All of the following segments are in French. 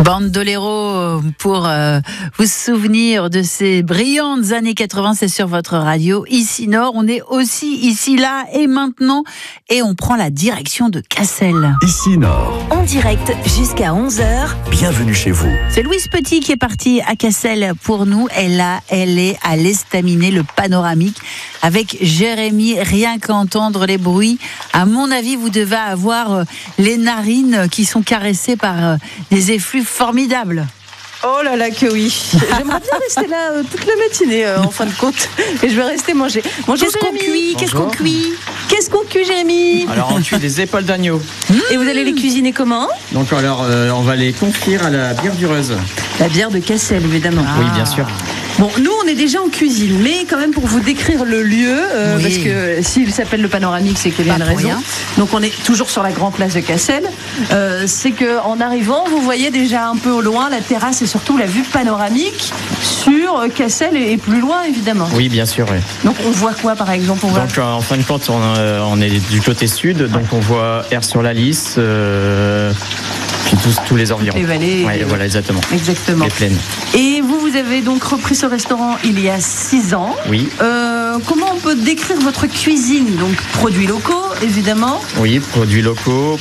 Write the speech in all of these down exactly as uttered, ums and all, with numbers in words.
Bandolero pour euh, vous souvenir de ces brillantes années quatre-vingts, c'est sur votre radio Ici Nord. On est aussi ici, là et maintenant et on prend la direction de Cassel. Ici Nord. En direct jusqu'à onze heures. Bienvenue chez vous. C'est Louise Petit qui est partie à Cassel pour nous. Elle, a, elle est à l'estaminet, le panoramique, avec Jérémy. Rien qu'entendre les bruits, à mon avis, vous devez avoir les narines qui sont caressées par des effluves formidables. Oh là là que oui. J'aimerais bien rester là euh, toute la matinée euh, en fin de compte. Et je vais rester manger. Bonjour, Qu'est-ce qu'on cuit Qu'est-ce qu'on cuit Qu'est-ce qu'on cuit, Jérémy? Alors on cuit des épaules d'agneau. Et vous allez les cuisiner comment? Donc alors euh, on va les confire à la bière dureuse. La bière de Cassel, évidemment. Ah. Oui, bien sûr. Bon, nous on est déjà en cuisine, mais quand même pour vous décrire le lieu, euh, Oui. parce que s'il s'appelle le panoramique, c'est qu'il y a Pas une pour raison. rien. Donc on est toujours sur la grande place de Cassel. Euh, c'est que en arrivant, vous voyez déjà un peu au loin la terrasse et surtout la vue panoramique sur euh, Cassel et, et plus loin évidemment. Oui, bien sûr. Oui. Donc on voit quoi par exemple? On voit... Donc euh, en fin de compte, on, euh, on est du côté sud, donc on voit Air sur la Lys, euh, puis tous, tous les environs. Les vallées. Ouais, et- voilà, exactement. Exactement. Les plaines. Et vous, vous avez donc repris ce restaurant il y a six ans. Oui. Euh, comment on peut décrire votre cuisine? Donc produits locaux, évidemment. Oui, produits locaux,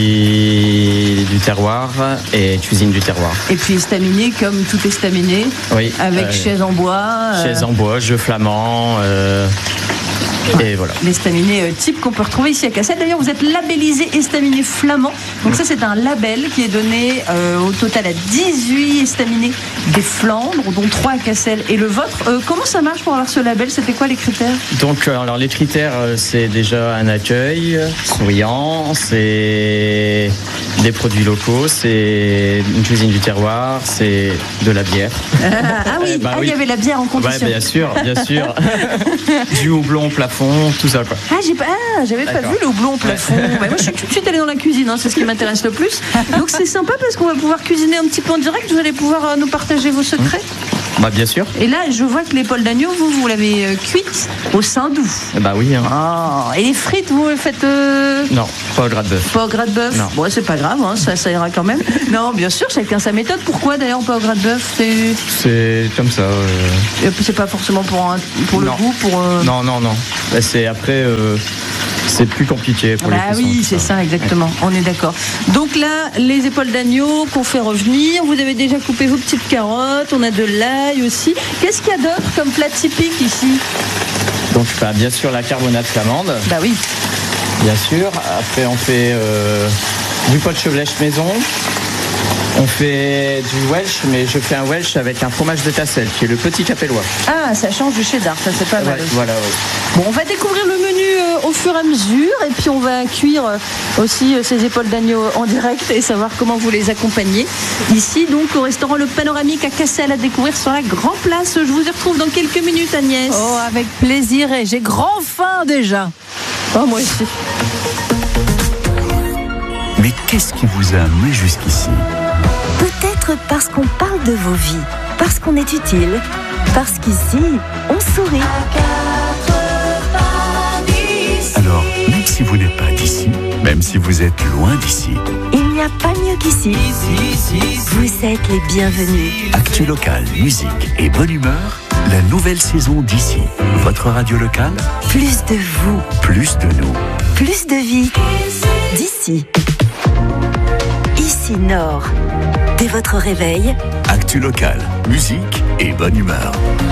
produits du terroir et cuisine du terroir. Et puis estaminet, comme tout estaminet, Oui. avec euh, chaise en bois. euh, Chaises en bois, jeux flamands. euh, et voilà. L'estaminet euh, type qu'on peut retrouver ici à Cassel. D'ailleurs, vous êtes labellisé estaminet flamand. Donc ça, c'est un label qui est donné euh, au total à dix-huit estaminets des Flandres, dont trois à Cassel et le vôtre. Euh, comment ça marche pour avoir ce label? C'était quoi les critères? Donc, euh, alors les critères, euh, c'est déjà un accueil souriant, c'est des produits locaux, c'est une cuisine du terroir, c'est de la bière. Ah, ah oui, Bah ah, oui. il y avait la bière en Ouais, condition. bien sûr, bien sûr. Du houblon, plafond, tout ça, quoi. Ah, j'ai pas, ah, j'avais pas D'accord. vu le houblon au plafond. Ouais, moi, je suis tout de suite allée dans la cuisine, hein, c'est ce qui m'intéresse le plus. Donc, c'est sympa parce qu'on va pouvoir cuisiner un petit peu en direct. Vous allez pouvoir euh, nous partager vos secrets. Bah, bien sûr. Et là, je vois que l'épaule d'agneau, vous, vous l'avez euh, cuite au saindoux. Bah oui. Hein. Ah, et les frites, vous les faites euh, Non, pas au gras de bœuf. pas au gras de bœuf? Non. Bon, c'est pas grave, hein, ça, ça ira quand même. Non, bien sûr, chacun sa méthode. Pourquoi d'ailleurs pas au gras de bœuf? C'est C'est comme ça. euh, c'est pas forcément pour, un- pour le Non. goût, pour. euh, Non, non, non. Bah, c'est après, euh, c'est plus compliqué pour Bah les cuissons, oui, tout c'est ça, exactement. On est d'accord. Donc là, les épaules d'agneau qu'on fait revenir. Vous avez déjà coupé vos petites carottes. On a de l'ail aussi. Qu'est-ce qu'il y a d'autre comme plat typique ici? Donc, bah, bien sûr, la carbonate flamande, Bah oui. bien sûr. Après, on fait euh, du pot de chevlèche maison. On fait du Welsh, mais je fais un Welsh avec un fromage de Tassel, qui est le petit capellois. Ah, ça change du cheddar, ça c'est pas mal. Ouais, aussi. voilà, oui. Bon, on va découvrir le menu euh, au fur et à mesure et puis on va cuire euh, aussi euh, ces épaules d'agneau en direct et savoir comment vous les accompagnez. Ici, donc, au restaurant Le Panoramique à Cassel à découvrir sur la Grand Place. Je vous y retrouve dans quelques minutes, Agnès. Oh, avec plaisir et j'ai grand faim déjà. Oh, moi aussi. Mais qu'est-ce qui vous a amené jusqu'ici? Peut-être parce qu'on parle de vos vies, parce qu'on est utile, parce qu'ici, on sourit. Alors, même si vous n'êtes pas d'ici, même si vous êtes loin d'ici, Il n'y a pas mieux qu'ici. Vous êtes les bienvenus. Actu local, musique et bonne humeur, la nouvelle saison d'ici. Votre radio locale, Plus de vous, plus de nous. plus de vie. D'ici. Ici Nord. Dès votre réveil, Actu local, musique et bonne humeur.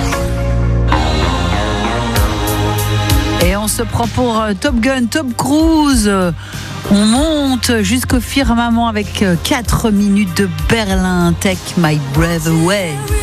Et on se prend pour euh, Top Gun, Tom Cruise. On monte jusqu'au firmament avec quatre minutes de Berlin. Take my breath away.